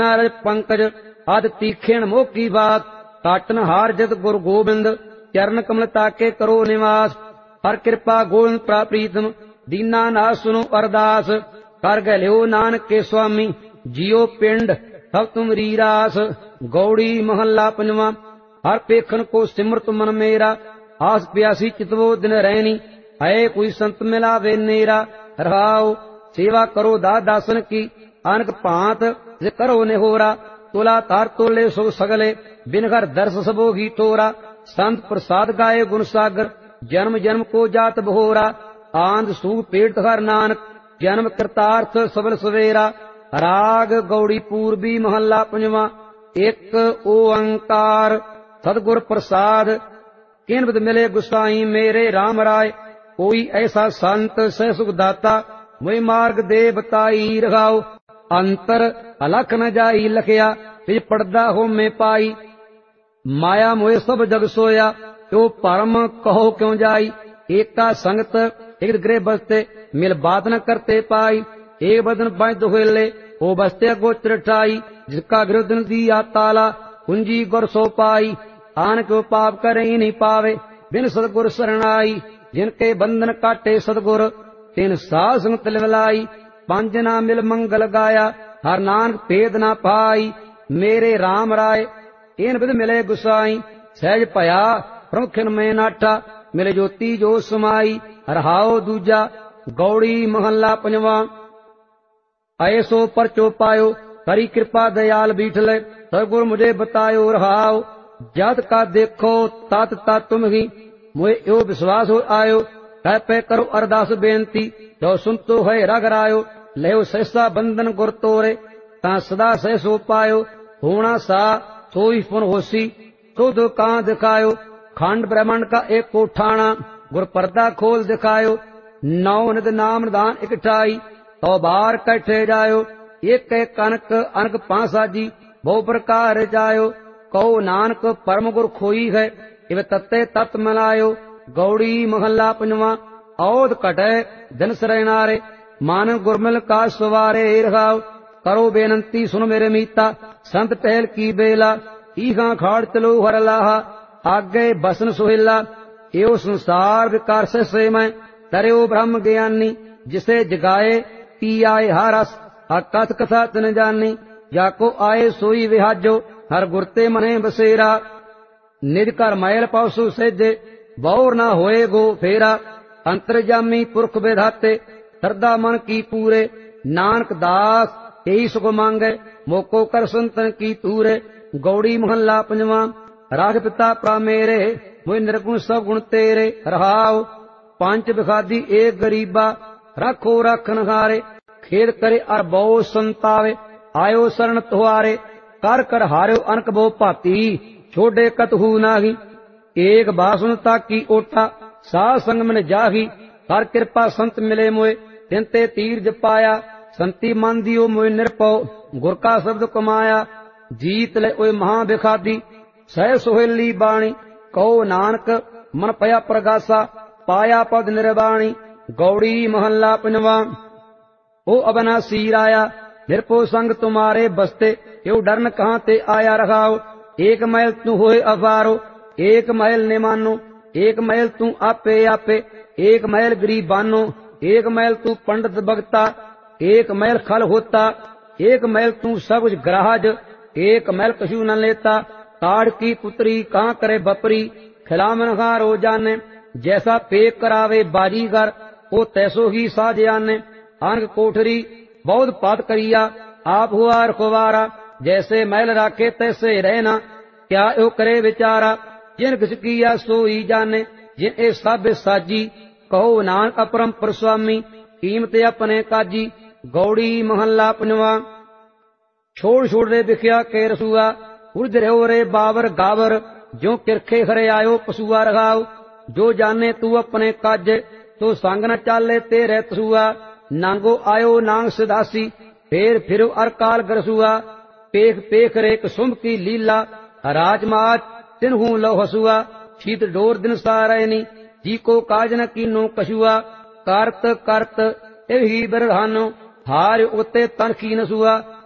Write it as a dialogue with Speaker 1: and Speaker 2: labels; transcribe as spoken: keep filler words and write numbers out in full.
Speaker 1: नारज पंकज आदि तीखेण मोकी बात, काटन हार जत गुरु गोबिंद, चरण कमल ताके करो निवास। हर कृपा गोविंद प्राप्रीतम, दीना नाथ सुनो अरदास। कर गलियो नानक के स्वामी, जियो पिंड सब तुम रीरास। गौड़ी महला पंजवा। हर पेखन को सिमरत मन मेरा, आस प्यासी चितवो दिन रैनी, है कोई संत मिला वे नेरा। रहाओ सेवा करो दास दासन की, अनक भांत जे करो निहोरा। तोला तार तोले सो सगले, बिन घर दर्श सबो ही तोरा। संत प्रसाद गाये गुण सागर, जन्म जन्म को जात बहोरा। आंध सूग पेट हर नानक, जन्म कृतार्थ सबल सवेरा। राग गौड़ी पूर्वी महला पंजवा। एक ओंकार सतगुर प्रसाद, किन बिद मिले गुसाई मेरे राम राय। कोई ऐसा संत सह सुख दाता, मोहि मार्ग दे बताई। रघाओ अंतर अलख न जाई लखया, तिज पड़दा हो में पाई। माया मोहे सब जग सोया, त्यो परम कहो क्यों जाई। एका संगत एक गृह बसते, मिल बात न करते पाई। एक बदन बांध दुहेले, ओ बसते गोत्र ठाई। जिसका गृह दिन दिया ताला, कुंजी गुर सो पाई। आन क्यों पाप करे ही नहीं पावे, बिन सतगुर शरणाई। जिनके बंधन काटे सतगुर, तिन साध संगत लिवलाई। पंज ना मिल मंगल गाया, हर नानक भेद ना पाई। मेरे राम राय इन बिद मिले गुसाई, सहज भया प्रमुखन में नाठा। मिले ज्योति जो समाई, रहाओ दूजा गौड़ी महला पंजवा। ऐसो परचो पायो, करी कृपा दयाल बीठले। सतगुर मुझे बतायो रहाओ, जात का देखो तात तात तुम ही। मुझे यो विश्वास हो आयो, कह पे करो अरदास बेनती। जो सुन तो है रगरायो, लेव सहसा बंधन गुर तोरे। ता सदा सहसो पायो, होना सा सोई पुन होसी। तो दो कां दिखायो, खंड ब्रह्मांड का एक कोठाना। गुर पर्दा खोल दिखायो, नौ निद नाम निदान इकठाई। तो बार कैठे जायो, एक एक कनक अनक पांसाजी। बहु प्रकार जायो, कहो नानक परम गुर खोई है। इव तत्ते तत् मिलायो, गौड़ी महला पंजवा। औध कटे दिन सरनारे, मान गुरमिल का सवारे। रहाओ करो बेनंती सुन मेरे मीता, संत पहल की बेला। ईहा खाड़ चलो हर लाहा, आगे बसन सुहेला। एवं संसार विकार से, से मैं तरयो ब्रह्म ज्ञानी। जिसे जगाए पी आए हारस, कथ कथा तिन जानी। जाको आए सोई विहाजो, हर गुरते मने बसेरा। निज कर मैल पासु सेजे, बौर ना होए गो फेरा। अंतर्जामी पुरख विधाते, श्रद्धा मन की पूरे। नानक दास यही सुख मांगे, मोको कर संतन की तूरे। गौड़ी महला पंजवा। राख पिता प्रा मेरे, मुझ निर्गुण सब गुण तेरे। रहाओ पांच बिखादी एक गरीबा, रखो रखन हारे। खेद करे अर बहु संतावे, आयो शरण तुहारे। कर कर हार्यो अनक बहु भाती, छोड़े कतहु नाही। एक बासुन ताकी ओटा, साध संग मन जाही। कर कृपा संत मिले मोए, तिनते तीर जपाया। संति मन दियो मोए निरपौ, गुर का शब्द कमाया। जीत ले ओए महा बिखादी, सह सुहेली बाणी। कहो नानक मन पया प्रगासा, पाया पद निर्वाणी। गौड़ी महला पंजवा। ओ अबनासी राया, निरपो संग तुम्हारे बसते। यो डरन कहाँ ते आया। रखाओ एक मैल तू होए अफारो, एक मैल ने मानो। एक मैल तू आपे आपे, एक मैल गरीबानो। एक मैल तू पंडित भगता, एक मैल खल होता। एक मैल तू सब कुछ ग्राहज, एक मैल कछु न लेता। ताड़ की पुत्री कहाँ करे बपरी, खिलामन खा रो जाने। जैसा पेक करावे बाजीगर, ओ तैसो ही साज आने। अनक कोठरी बहुत पात करिया, आप हुआ रखवारा। जैसे मैल राखे तैसे रहना, क्या यो करे विचारा। जिन किस किया सोई जाने, जिन ए सब साजी। कहो नानक अपरंपर स्वामी, कीमत अपने काजी। गौड़ी महला पंजवा। छोड़ छोड़ रे बिखिया के रसुआ, उर्ज रहो रे बावर गावर। जो किरखे खरे आयो पशुआ। रखाओ जो जाने तू अपने काजे, तो संग न चाले तेरे तसुआ। नांगो आयो नांग सिदासी, फेर फिर अर काल गरसुआ। पेख पेख रे कुसुम की लीला, राजमाज तिन्हू लो हसुआ। शीत डोर दिन सारैनी, जी को काज न कीनो कछुआ। करत करत एही बिरधानो, हार उते तन की नसुआ।